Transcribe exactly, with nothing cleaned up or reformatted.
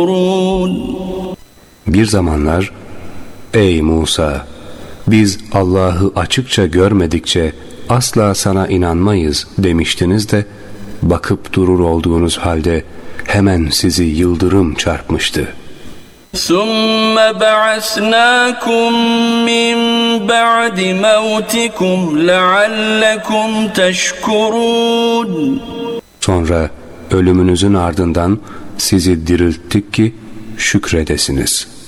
Bir zamanlar, ey Musa, biz Allah'ı açıkça görmedikçe asla sana inanmayız demiştiniz de, bakıp durur olduğunuz halde hemen sizi yıldırım çarpmıştı. ثُمَّ بَعَثْنَاكُمْ مِنْ بَعْدِ مَوْتِكُمْ لَعَلَّكُمْ تَشْكُرُونَ Sonra ölümünüzün ardından sizi dirilttik ki şükredesiniz.